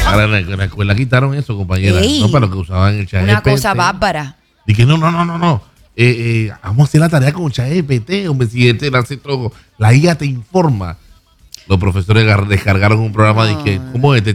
Ahora en la escuela quitaron eso, compañera. Ey. No, para lo que usaban el chat Una GPT. cosa bárbara. Dije, no. Vamos a hacer la tarea con chat GPT, hombre, si este lo hace todo. La IA te informa. Los profesores descargaron un programa de que, ¿cómo es? Te